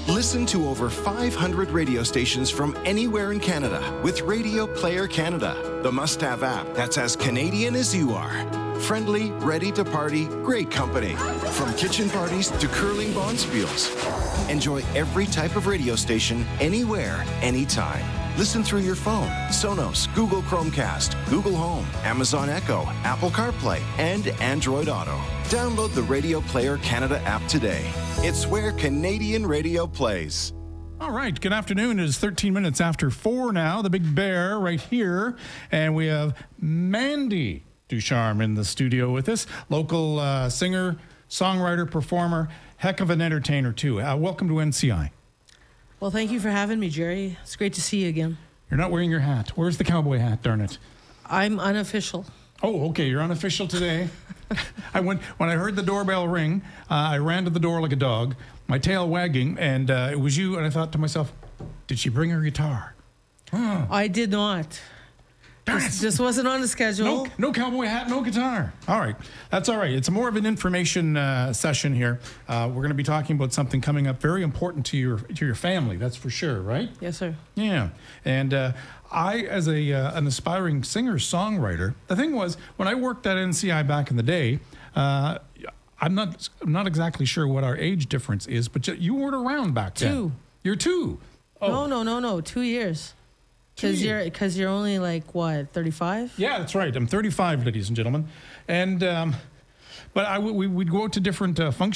Listen to over 500 radio stations from anywhere in Canada with Radio Player Canada, the must-have app that's as Canadian as you are. Friendly, ready to party, great company. From kitchen parties to curling bonspiels. Enjoy every type of radio station, anywhere, anytime. Listen through your phone, Sonos, Google Chromecast, Google Home, Amazon Echo, Apple CarPlay, and Android Auto. Download the Radio Player Canada app today. It's where Canadian radio plays. All right, good afternoon. It is 13 minutes after 4 now. The Big Bear right here. And we have Mandy Ducharme in the studio with us. Local singer, songwriter, performer, heck of an entertainer too. Welcome to NCI. Well, thank you for having me, Jerry. It's great to see you again. You're not wearing your hat. Where's the cowboy hat, darn it? I'm unofficial. Oh, okay, you're unofficial today. When I heard the doorbell ring, I ran to the door like a dog, my tail wagging, and it was you, and I thought to myself, did she bring her guitar? Huh. I did not. This wasn't on the schedule. No cowboy hat, no guitar. All right. That's all right. It's more of an information session here. We're going to be talking about something coming up very important to your family, that's for sure, right? Yes, sir. Yeah. And I, as an aspiring singer-songwriter, the thing was, when I worked at NCI back in the day, I'm not exactly sure what our age difference is, but you weren't around back then. 2. You're 2. Oh. No. 2 years. Because you're only like, what, 35? Yeah, that's right. I'm 35, ladies and gentlemen. And but we'd go out to different functions.